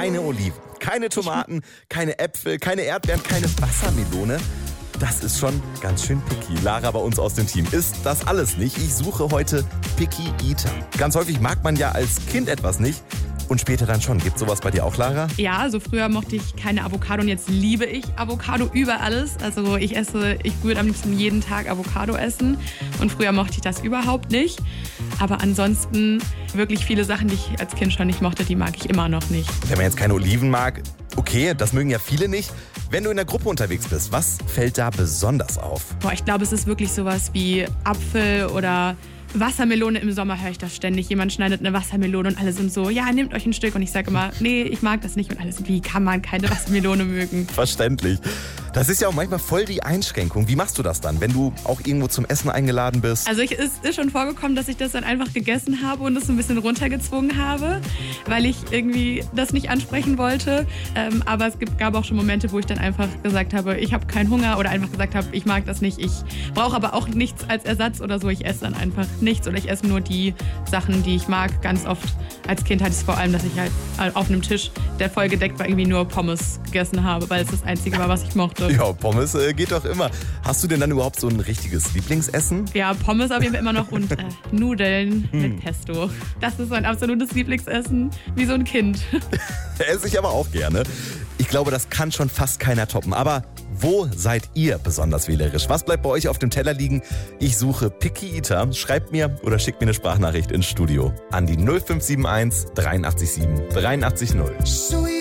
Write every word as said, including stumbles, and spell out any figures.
Keine Oliven, keine Tomaten, keine Äpfel, keine Erdbeeren, keine Wassermelone. Das ist schon ganz schön picky. Lara bei uns aus dem Team isst das alles nicht. Ich suche heute Picky Eater. Ganz häufig mag man ja als Kind etwas nicht und später dann schon. Gibt sowas bei dir auch, Lara? Ja, also früher mochte ich keine Avocado und jetzt liebe ich Avocado über alles. Also ich esse, ich würde am liebsten jeden Tag Avocado essen und früher mochte ich das überhaupt nicht. Aber ansonsten wirklich viele Sachen, die ich als Kind schon nicht mochte, die mag ich immer noch nicht. Wenn man jetzt keine Oliven mag, okay, das mögen ja viele nicht. Wenn du in der Gruppe unterwegs bist, was fällt da besonders auf? Boah, ich glaube, es ist wirklich sowas wie Apfel oder Wassermelone. Im Sommer höre ich das ständig. Jemand schneidet eine Wassermelone und alle sind so, ja, nehmt euch ein Stück. Und ich sage immer, nee, ich mag das nicht. Und alle sind, wie kann man keine Wassermelone mögen? Verständlich. Das ist ja auch manchmal voll die Einschränkung. Wie machst du das dann, wenn du auch irgendwo zum Essen eingeladen bist? Also ich, es ist schon vorgekommen, dass ich das dann einfach gegessen habe und es ein bisschen runtergezwungen habe, weil ich irgendwie das nicht ansprechen wollte. Ähm, aber es gibt, gab auch schon Momente, wo ich dann einfach gesagt habe, ich habe keinen Hunger oder einfach gesagt habe, ich mag das nicht. Ich brauche aber auch nichts als Ersatz oder so. Ich esse dann einfach nichts oder ich esse nur die Sachen, die ich mag. Ganz oft als Kind hatte ich es vor allem, dass ich halt auf einem Tisch, der voll gedeckt war, irgendwie nur Pommes gegessen habe, weil es das Einzige war, was ich mochte. Ja, Pommes äh, geht doch immer. Hast du denn dann überhaupt so ein richtiges Lieblingsessen? Ja, Pommes auf jeden Fall immer noch und äh, Nudeln hm. mit Pesto. Das ist mein absolutes Lieblingsessen, wie so ein Kind. Esse ich aber auch gerne. Ich glaube, das kann schon fast keiner toppen. Aber wo seid ihr besonders wählerisch? Was bleibt bei euch auf dem Teller liegen? Ich suche Picky Eater. Schreibt mir oder schickt mir eine Sprachnachricht ins Studio an die null fünf sieben eins, drei acht sieben, drei acht null.